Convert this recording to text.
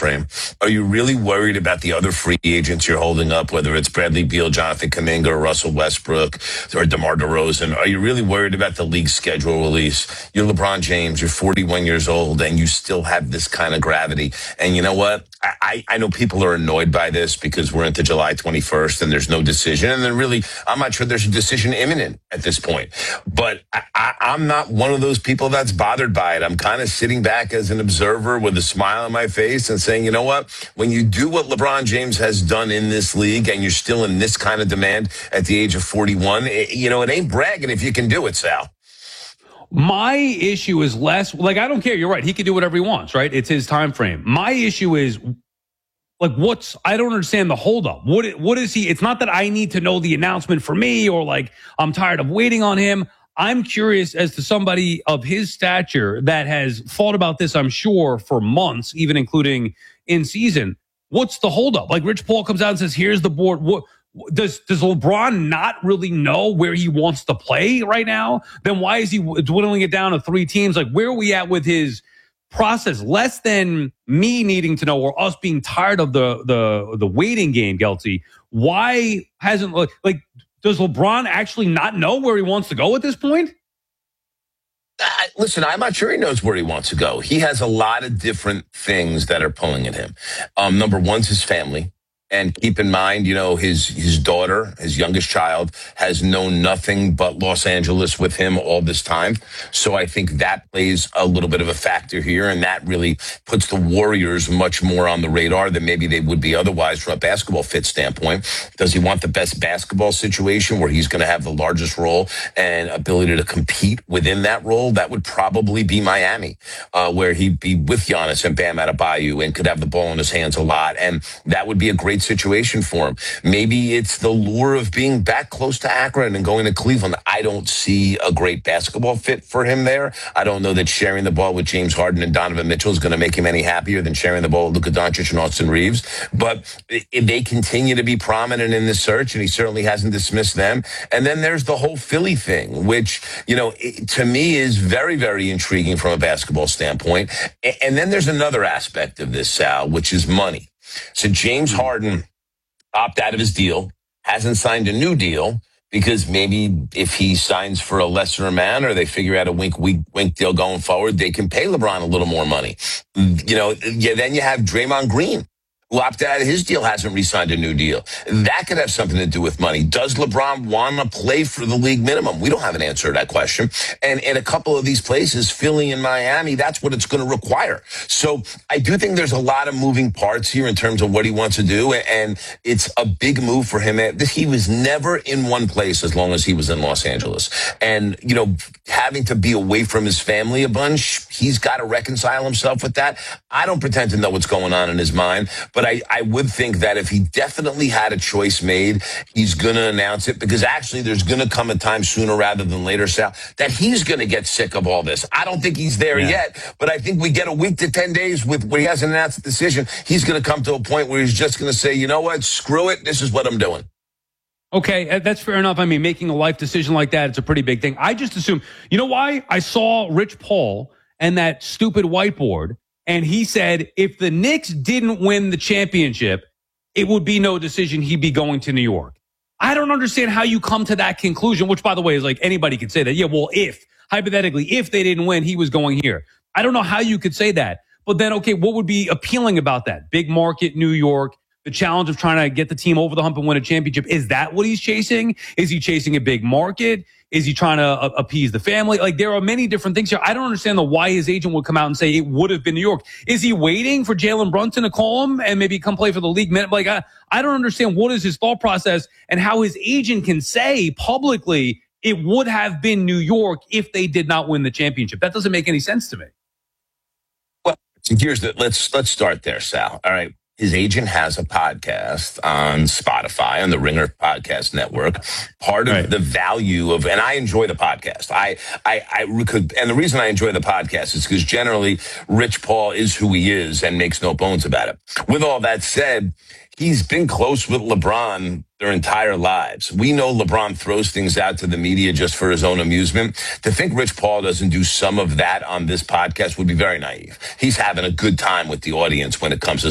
frame, are you really worried about the other free agents you're holding up, whether it's Bradley Beal, Jonathan Kuminga, or Russell Westbrook, or DeMar DeRozan? Are you really worried about the league schedule release? You're LeBron James, you're 41 years old, and you still have this kind of gravity. And you know what? I know people are annoyed by this because we're into July 21st and there's no decision. And then really, I'm not sure there's a decision imminent at this point. But I'm not one of those people that's bothered by it. I'm kind of sitting back as an observer with a smile on my face and saying, you know what? When you do what LeBron James has done in this league and you're still in this kind of demand at the age of 41, it ain't bragging if you can do it, Sal. My issue is less like, I don't care. You're right. He can do whatever he wants, right? It's his time frame. My issue is like, I don't understand the holdup. What is he? It's not that I need to know the announcement for me or like, I'm tired of waiting on him. I'm curious as to somebody of his stature that has thought about this, I'm sure, for months, even including in season. What's the holdup? Like Rich Paul comes out and says, here's the board. What does LeBron not really know where he wants to play right now? Then why is he dwindling it down to 3 teams? Like, where are we at with his process? Less than me needing to know or us being tired of the waiting game, Gelty. Why hasn't like does LeBron actually not know where he wants to go at this point? Listen, I'm not sure he knows where he wants to go. He has a lot of different things that are pulling at him. Number one's his family. And keep in mind, his daughter, his youngest child, has known nothing but Los Angeles with him all this time. So I think that plays a little bit of a factor here. And that really puts the Warriors much more on the radar than maybe they would be otherwise from a basketball fit standpoint. Does he want the best basketball situation where he's going to have the largest role and ability to compete within that role? That would probably be Miami, where he'd be with Giannis and Bam Adebayo and could have the ball in his hands a lot. And that would be a great situation for him. Maybe it's the lure of being back close to Akron and going to Cleveland. I don't see a great basketball fit for him there. I don't know that sharing the ball with James Harden and Donovan Mitchell is going to make him any happier than sharing the ball with Luka Doncic and Austin Reeves. But they continue to be prominent in this search, and he certainly hasn't dismissed them. And then there's the whole Philly thing, which, to me is very, very intriguing from a basketball standpoint. And then there's another aspect of this, Sal, which is money. So James Harden opted out of his deal, hasn't signed a new deal because maybe if he signs for a lesser amount or they figure out a wink deal going forward, they can pay LeBron a little more money. Then you have Draymond Green, who opted out of his deal, hasn't re-signed a new deal. That could have something to do with money. Does LeBron want to play for the league minimum? We don't have an answer to that question. And in a couple of these places, Philly and Miami, that's what it's going to require. So I do think there's a lot of moving parts here in terms of what he wants to do. And it's a big move for him. He was never in one place as long as he was in Los Angeles. And, having to be away from his family a bunch, he's got to reconcile himself with that. I don't pretend to know what's going on in his mind, but I would think that if he definitely had a choice made, he's going to announce it because actually there's going to come a time sooner rather than later, Sal, that he's going to get sick of all this. I don't think he's there yet, but I think we get a week to 10 days where he hasn't announced the decision. He's going to come to a point where he's just going to say, you know what, screw it. This is what I'm doing. Okay, that's fair enough. I mean, making a life decision like that, it's a pretty big thing. I just assume, you know why? I saw Rich Paul and that stupid whiteboard, and he said if the Knicks didn't win the championship, it would be no decision. He'd be going to New York. I don't understand how you come to that conclusion, which, by the way, is like anybody could say that. Yeah, well, hypothetically, if they didn't win, he was going here. I don't know how you could say that. But then, okay, what would be appealing about that? Big market, New York. The challenge of trying to get the team over the hump and win a championship. Is that what he's chasing? Is he chasing a big market? Is he trying to appease the family? Like, there are many different things here. I don't understand why his agent would come out and say it would have been New York. Is he waiting for Jalen Brunson to call him and maybe come play for the league? Like, I don't understand what is his thought process and how his agent can say publicly it would have been New York if they did not win the championship. That doesn't make any sense to me. Well, let's start there, Sal. All right. His agent has a podcast on Spotify, on the Ringer Podcast Network. Part of the value of, and I enjoy the podcast. And the reason I enjoy the podcast is because generally Rich Paul is who he is and makes no bones about it. With all that said, he's been close with LeBron their entire lives. We know LeBron throws things out to the media just for his own amusement. To think Rich Paul doesn't do some of that on this podcast would be very naive. He's having a good time with the audience when it comes to